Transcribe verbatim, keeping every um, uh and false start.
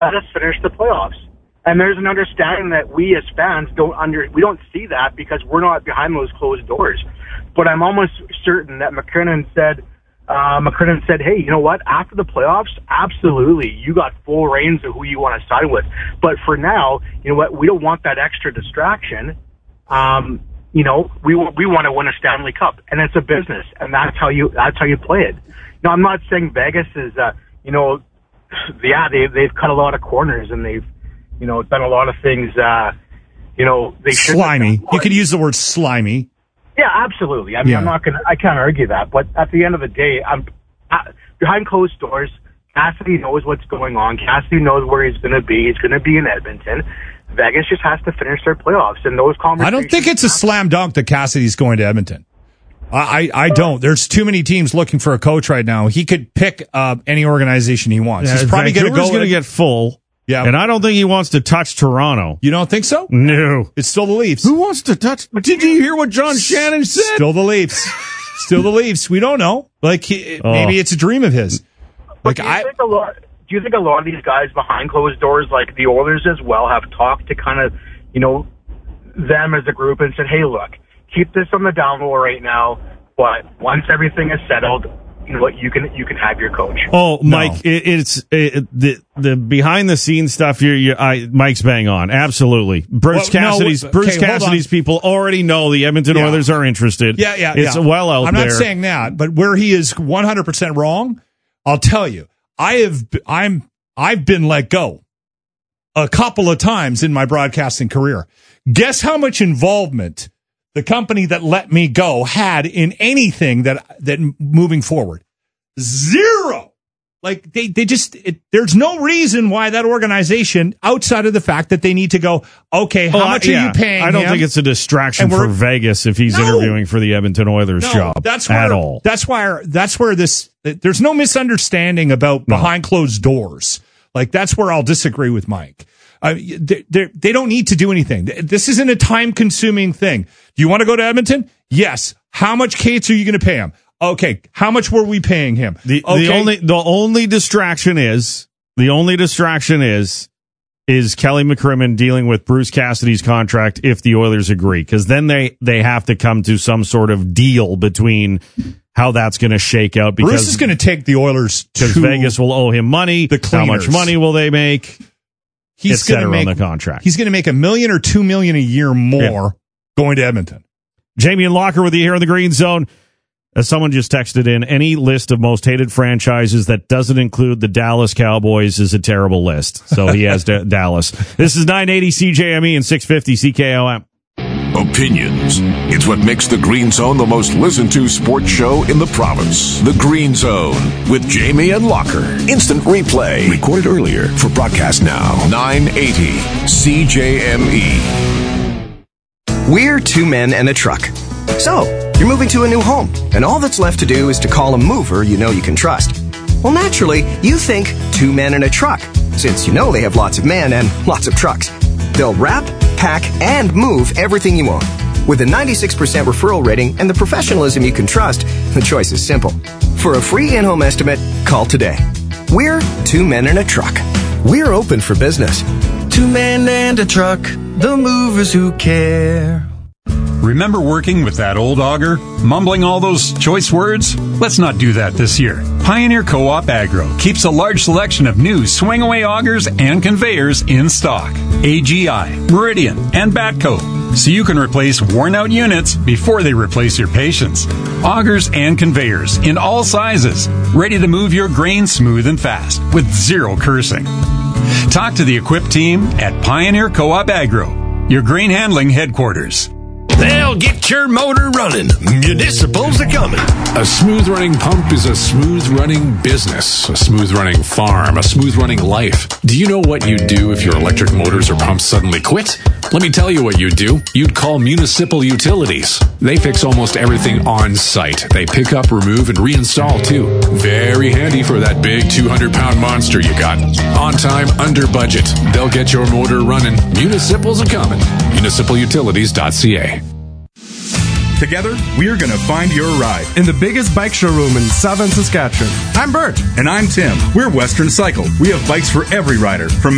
let us finish the playoffs. And there's an understanding that we as fans don't under, we don't see that because we're not behind those closed doors. But I'm almost certain that McKinnon said, uh, McKinnon said, hey, you know what? After the playoffs, absolutely, you got full reins of who you want to sign with. But for now, you know what? We don't want that extra distraction. Um, you know, we we want to win a Stanley Cup, and it's a business, and that's how you that's how you play it. Now, I'm not saying Vegas is, uh, you know, yeah, they they've cut a lot of corners and they've, you know, done a lot of things. Uh, you know, they slimy. You could use the word slimy. Yeah, absolutely. I mean, Yeah. I'm not gonna, I can't argue that. But at the end of the day, I'm uh, behind closed doors. Cassidy knows what's going on. Cassidy knows where he's going to be. He's going to be in Edmonton. Vegas just has to finish their playoffs, and those conversations. I don't think it's a slam dunk that Cassidy's going to Edmonton. I, I, I don't. There's too many teams looking for a coach right now. He could pick uh, any organization he wants. Yeah, He's probably going to go. going to get full. Yeah, and I don't think he wants to touch Toronto. You don't think so? No, it's still the Leafs. Who wants to touch? Did you hear what John Shannon said? Still the Leafs. Still the Leafs. We don't know. Like he, Oh. maybe it's a dream of his. Like do you I. think a lot? Do you think a lot of these guys behind closed doors, like the Oilers as well, have talked to kind of, you know, them as a group and said, "Hey, look, keep this on the down low right now, but once everything is settled, you know what, you can you can have your coach." Oh, Mike, it, it's it, the the behind the scenes stuff. You're, you're I, Mike's bang on. Absolutely, Bruce Well, no, Cassidy's okay, Bruce hold Cassidy's on. people already know the Edmonton Yeah. Oilers are interested. Yeah, yeah, it's yeah. well out I'm there. not saying that, but where he is one hundred percent wrong, I'll tell you. I have I'm I've been let go a couple of times in my broadcasting career. Guess how much involvement the company that let me go had in anything that that moving forward? Zero. Like they they just it, there's no reason why that organization, outside of the fact that they need to go, okay, how Oh, much I- yeah. are you paying? I don't him? think it's a distraction And for we're- Vegas if he's No. interviewing for the Edmonton Oilers No, job. that's where, at all. That's why. That's where this. There's no misunderstanding about No. behind closed doors. Like that's where I'll disagree with Mike. Uh, they, they they don't need to do anything. This isn't a time consuming thing. Do you want to go to Edmonton? Yes. How much Cates are you going to pay him? Okay. How much were we paying him? The, okay. the only the only distraction is the only distraction is is Kelly McCrimmon dealing with Bruce Cassidy's contract if the Oilers agree, because then they they have to come to some sort of deal between how that's going to shake out. Because Bruce is going to take the Oilers to because Vegas will owe him money. the How much cleaners. money will they make? He's going to make on the contract. He's going to make a million or two million a year more going to Edmonton. Jamie and Locker with you here in the Green Zone. As someone just texted in, any list of most hated franchises that doesn't include the Dallas Cowboys is a terrible list. So he has D- Dallas. This is nine eighty C J M E and six fifty C K O M. Opinions. It's what makes the Green Zone the most listened to sports show in the province. The Green Zone with Jamie and Locker. Instant replay. Recorded earlier for broadcast now. nine eighty C J M E. We're two men and a truck. So, you're moving to a new home, and all that's left to do is to call a mover you know you can trust. Well, naturally, you think two men and a truck, since you know they have lots of men and lots of trucks. They'll wrap, pack, and move everything you own. With a ninety-six percent referral rating and the professionalism you can trust, the choice is simple. For a free in-home estimate, call today. We're two men and a truck. We're open for business. Two men and a truck, the movers who care. Remember working with that old auger? Mumbling all those choice words? Let's not do that this year. Pioneer Co-op Agro keeps a large selection of new swing-away augers and conveyors in stock. A G I, Meridian, and Batco. So you can replace worn-out units before they replace your patience. Augers and conveyors in all sizes, ready to move your grain smooth and fast with zero cursing. Talk to the equipped team at Pioneer Co-op Agro, your grain handling headquarters. They'll get your motor running. Municipals are coming. A smooth-running pump is a smooth-running business, a smooth-running farm, a smooth-running life. Do you know what you'd do if your electric motors or pumps suddenly quit? Let me tell you what you'd do. You'd call Municipal Utilities. They fix almost everything on site. They pick up, remove, and reinstall, too. Very handy for that big two hundred pound monster you got. On time, under budget. They'll get your motor running. Municipals are coming. municipal utilities dot c a. Together, we're going to find your ride in the biggest bike showroom in southern Saskatchewan. I'm Bert. And I'm Tim. We're Western Cycle. We have bikes for every rider, from